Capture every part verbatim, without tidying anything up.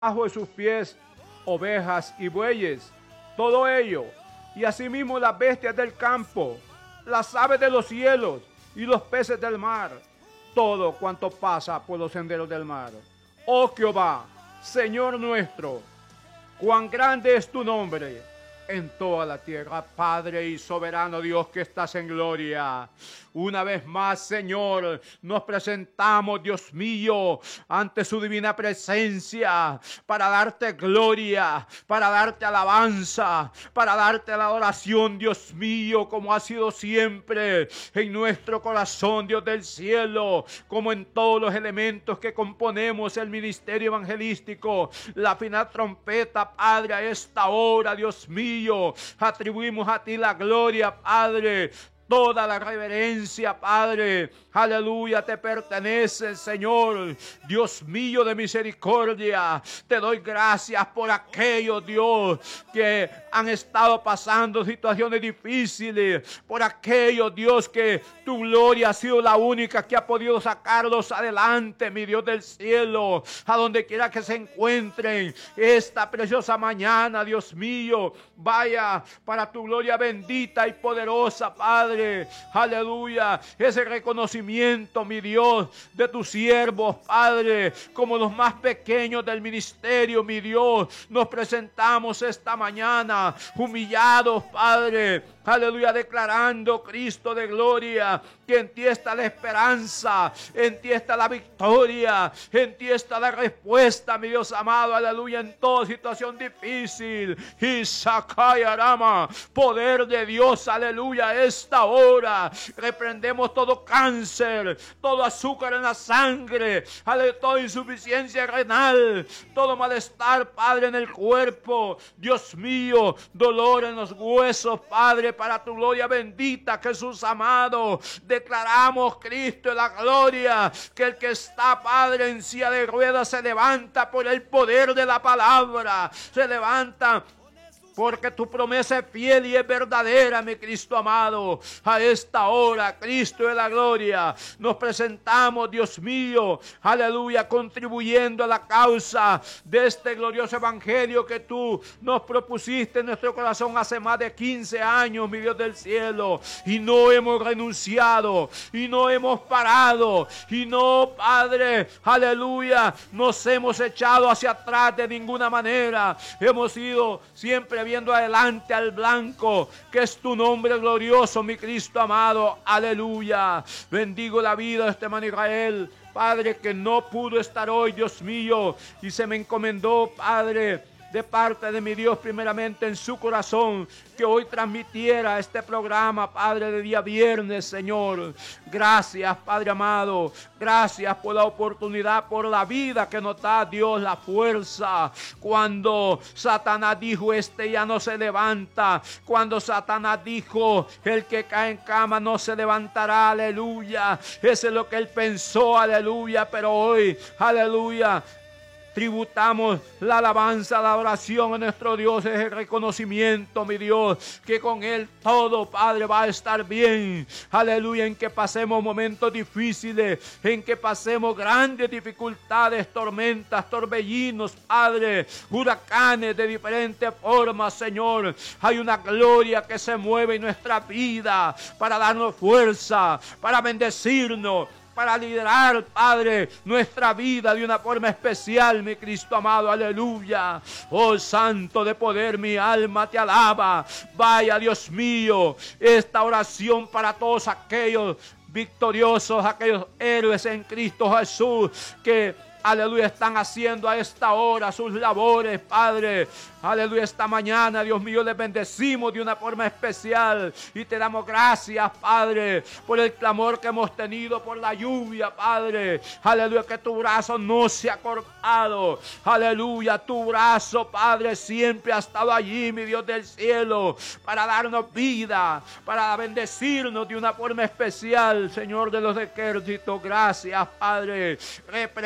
bajo de sus pies ovejas y bueyes, todo ello, y asimismo las bestias del campo, las aves de los cielos y los peces del mar, todo cuanto pasa por los senderos del mar. Oh Jehová, Señor nuestro, cuán grande es tu nombre en toda la tierra, Padre y soberano Dios que estás en gloria. Una vez más, Señor, nos presentamos, Dios mío, ante su divina presencia para darte gloria, para darte alabanza, para darte la adoración, Dios mío, como ha sido siempre en nuestro corazón, Dios del cielo, como en todos los elementos que componemos el ministerio evangelístico, la final trompeta, Padre, a esta hora, Dios mío, atribuimos a ti la gloria, Padre. Toda la reverencia, Padre, aleluya, te pertenece, Señor, Dios mío de misericordia. Te doy gracias por aquellos, Dios, que han estado pasando situaciones difíciles, por aquellos, Dios, que tu gloria ha sido la única que ha podido sacarlos adelante, mi Dios del cielo, a donde quiera que se encuentren esta preciosa mañana, Dios mío, vaya para tu gloria bendita y poderosa, Padre. Aleluya, ese reconocimiento, mi Dios, de tus siervos, Padre, como los más pequeños del ministerio, mi Dios, nos presentamos esta mañana humillados, Padre, aleluya, declarando, Cristo de gloria, que en ti está la esperanza, en ti está la victoria, en ti está la respuesta, mi Dios amado, aleluya, en toda situación difícil. Y Sakayarama, poder de Dios, aleluya, esta hora reprendemos todo cáncer, todo azúcar en la sangre, aleluya, toda insuficiencia renal, todo malestar, Padre, en el cuerpo, Dios mío, dolor en los huesos, Padre, para tu gloria bendita, Jesús amado. Declaramos, Cristo, en la gloria, que el que está, Padre, en silla de ruedas se levanta por el poder de la palabra, se levanta porque tu promesa es fiel y es verdadera, mi Cristo amado. A esta hora, Cristo de la gloria, nos presentamos, Dios mío, aleluya, contribuyendo a la causa de este glorioso evangelio que tú nos propusiste en nuestro corazón hace más de quince años, mi Dios del cielo, y no hemos renunciado, y no hemos parado, y no, Padre, aleluya, nos hemos echado hacia atrás de ninguna manera. Hemos ido siempre viendo adelante al blanco, que es tu nombre glorioso, mi Cristo amado, aleluya. Bendigo la vida de este hermano Israel, Padre, que no pudo estar hoy, Dios mío, y se me encomendó, Padre, de parte de mi Dios, primeramente en su corazón, que hoy transmitiera este programa, Padre, de día viernes, Señor. Gracias, Padre amado, gracias por la oportunidad, por la vida que nos da Dios, la fuerza. Cuando Satanás dijo, este ya no se levanta, cuando Satanás dijo, el que cae en cama no se levantará, aleluya, eso es lo que él pensó, aleluya, pero hoy, aleluya, tributamos la alabanza, la oración a nuestro Dios, es el reconocimiento, mi Dios, que con Él todo, Padre, va a estar bien. Aleluya, en que pasemos momentos difíciles, en que pasemos grandes dificultades, tormentas, torbellinos, Padre, huracanes de diferentes formas, Señor. Hay una gloria que se mueve en nuestra vida para darnos fuerza, para bendecirnos, para liderar, Padre, nuestra vida de una forma especial, mi Cristo amado, aleluya. Oh Santo de poder, mi alma te alaba. Vaya, Dios mío, esta oración para todos aquellos victoriosos, aquellos héroes en Cristo Jesús que, aleluya, están haciendo a esta hora sus labores, Padre. Aleluya, esta mañana, Dios mío, les bendecimos de una forma especial y te damos gracias, Padre, por el clamor que hemos tenido por la lluvia, Padre. Aleluya, que tu brazo no se ha cortado. Aleluya, tu brazo, Padre, siempre ha estado allí, mi Dios del cielo, para darnos vida, para bendecirnos de una forma especial, Señor de los ejércitos. Gracias, Padre. Reprendemos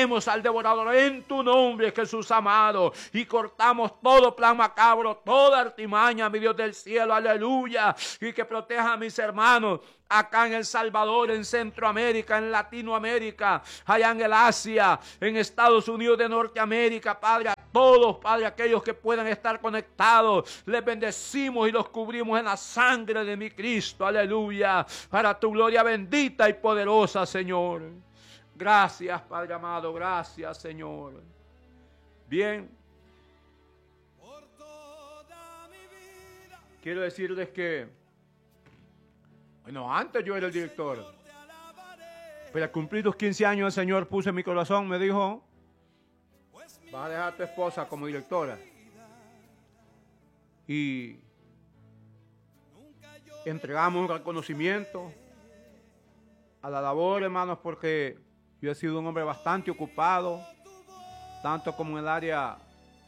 reprendemos al devorador en tu nombre, Jesús amado, y cortamos todo plan macabro, toda artimaña, mi Dios del cielo, aleluya, y que proteja a mis hermanos acá en El Salvador, en Centroamérica, en Latinoamérica, allá en el Asia, en Estados Unidos de Norteamérica, Padre, a todos, Padre, aquellos que puedan estar conectados, les bendecimos y los cubrimos en la sangre de mi Cristo, aleluya, para tu gloria bendita y poderosa, Señor. Gracias, Padre amado, gracias, Señor. Bien, quiero decirles que, bueno, antes yo era el director, pero al cumplir los quince años el Señor puso en mi corazón, me dijo, vas a dejar a tu esposa como directora. Y entregamos un reconocimiento a la labor, hermanos, porque yo he sido un hombre bastante ocupado, tanto como en el área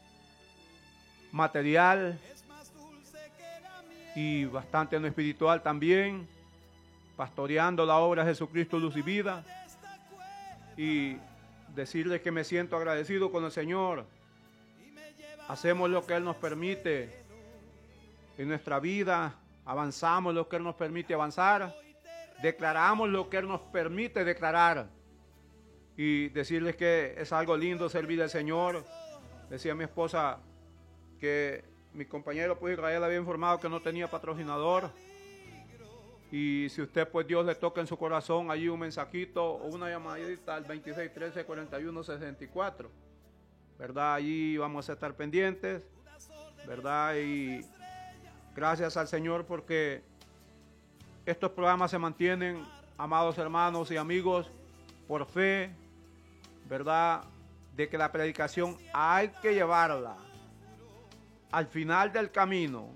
material y bastante en lo espiritual también, pastoreando la obra de Jesucristo Luz y Vida, y decirles que me siento agradecido con el Señor. Hacemos lo que Él nos permite en nuestra vida, avanzamos lo que Él nos permite avanzar, declaramos lo que Él nos permite declarar, y decirles que es algo lindo servir al Señor. Decía mi esposa que mi compañero pues Israel había informado que no tenía patrocinador, y si usted pues Dios le toca en su corazón allí un mensajito o una llamadita al veintiséis trece cuarenta y uno sesenta y cuatro, ¿verdad? Allí vamos a estar pendientes, ¿verdad? Y gracias al Señor porque estos programas se mantienen, amados hermanos y amigos, por fe, ¿verdad? De que la predicación hay que llevarla al final del camino,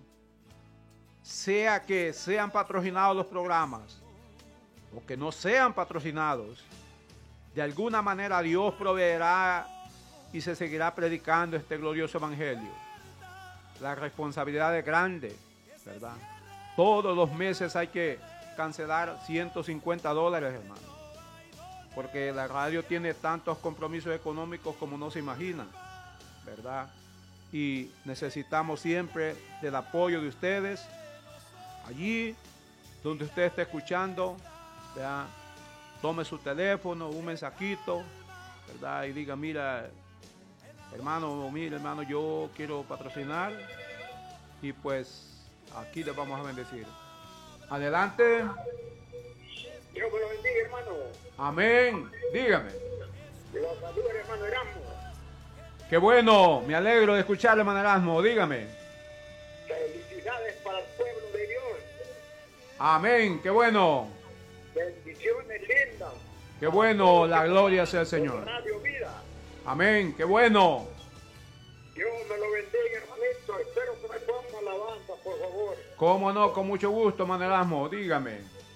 sea que sean patrocinados los programas o que no sean patrocinados. De alguna manera Dios proveerá y se seguirá predicando este glorioso evangelio. La responsabilidad es grande, ¿verdad? Todos los meses hay que cancelar ciento cincuenta dólares, hermano, porque la radio tiene tantos compromisos económicos como no se imagina, ¿verdad? Y necesitamos siempre del apoyo de ustedes. Allí donde usted esté escuchando, ¿verdad? Tome su teléfono, un mensajito, ¿verdad? Y diga, mira, hermano, mira, hermano, yo quiero patrocinar, y pues aquí les vamos a bendecir. Adelante. Dios me lo bendiga, hermano. Amén. Dígame. Los saludos, hermano Erasmo. Qué bueno, me alegro de escucharle, hermano Erasmo. Dígame. Felicidades para el pueblo de Dios. Amén. Qué bueno. Bendiciones lindas. Qué bueno, la gloria sea el Señor. Radio Vida. Amén. Qué bueno. Dios me lo bendiga, hermanito. Espero que me ponga alabanza, por favor. Cómo no, con mucho gusto, hermano Erasmo. Dígame.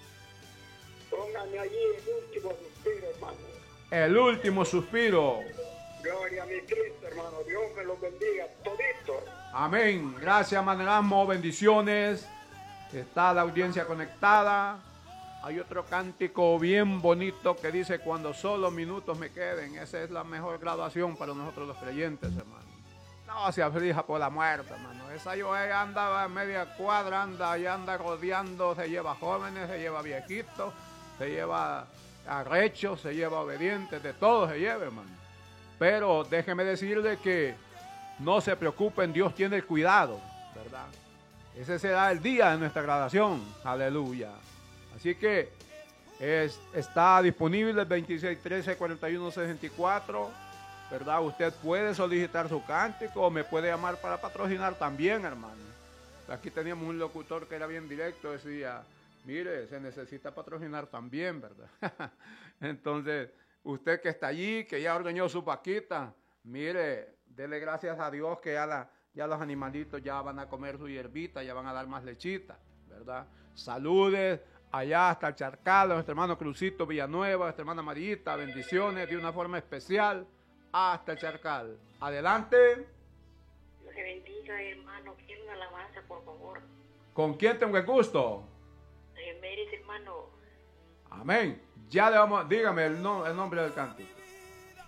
Póngame allí el último suspiro, hermano. El último suspiro. Gloria a mi Cristo, hermano. Dios me lo bendiga todito. Amén. Gracias, hermano Erasmo. Bendiciones. Está la audiencia conectada. Hay otro cántico bien bonito que dice, cuando solo minutos me queden. Esa es la mejor graduación para nosotros los creyentes, hermano. No se aflija por la muerte, hermano. Esa yo anda a media cuadra, anda, allá anda rodeando, se lleva jóvenes, se lleva viejitos, se lleva arrechos, se lleva obedientes, de todo se lleva, hermano. Pero déjeme decirle que no se preocupen, Dios tiene el cuidado, ¿verdad? Ese será el día de nuestra graduación, aleluya. Así que es, está disponible el veintiséis trece cuarenta y uno sesenta y cuatro, ¿verdad? Usted puede solicitar su cántico o me puede llamar para patrocinar también, hermano. Aquí teníamos un locutor que era bien directo, decía, mire, se necesita patrocinar también, ¿verdad? Entonces, usted que está allí, que ya ordeñó su vaquita, mire, dele gracias a Dios que ya, la, ya los animalitos ya van a comer su hierbita, ya van a dar más lechita, ¿verdad? Saludes allá hasta el Charcal, a nuestro hermano Crucito Villanueva, a nuestra hermana Marita, bendiciones de una forma especial hasta el Charcal. Adelante. Dios le bendiga, hermano. Quiero una alabanza, por favor. ¿Con quién tengo el gusto? Eh, Mérez, hermano. Amén. Ya le vamos, dígame el, no, el nombre del cántico.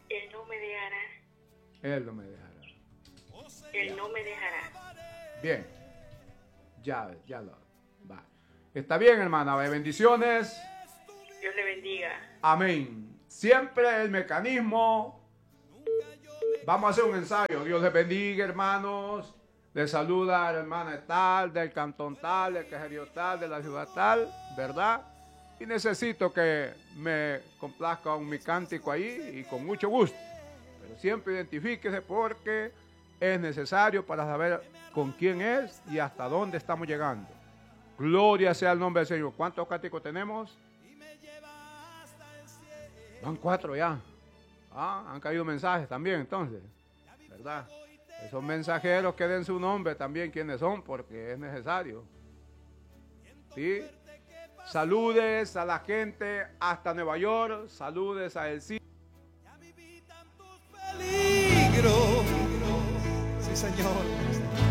Él no me dejará. Él no me dejará. Él no me dejará. Bien. Ya, ya lo va. Está bien, hermana. Bendiciones. Dios le bendiga. Amén. Siempre el mecanismo. Vamos a hacer un ensayo. Dios les bendiga, hermanos. Les saluda la hermana tal, del cantón tal, del caserío tal, de la ciudad tal, ¿verdad? Y necesito que me complazca un mi cántico ahí y con mucho gusto. Pero siempre identifíquese porque es necesario para saber con quién es y hasta dónde estamos llegando. Gloria sea el nombre del Señor. ¿Cuántos cánticos tenemos? Van cuatro ya. Ah, han caído mensajes también entonces, ¿verdad? Esos mensajeros que den su nombre también quiénes son porque es necesario. ¿Sí? Saludes a la gente hasta Nueva York, saludes a El Cid. Peligro, sí Señor.